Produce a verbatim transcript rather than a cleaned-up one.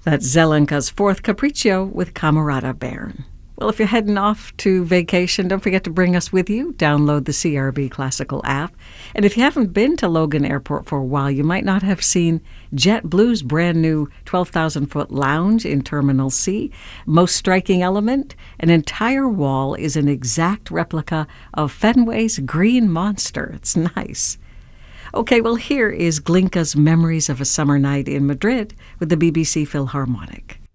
That's Zelenka's Fourth Capriccio with Camerata Bern. Well, if you're heading off to vacation, don't forget to bring us with you. Download the C R B Classical app. And if you haven't been to Logan Airport for a while, you might not have seen JetBlue's brand new twelve thousand foot lounge in Terminal C. Most striking element, an entire wall is an exact replica of Fenway's Green Monster. It's nice. Okay, well, here is Glinka's Memories of a Summer Night in Madrid with the B B C Philharmonic.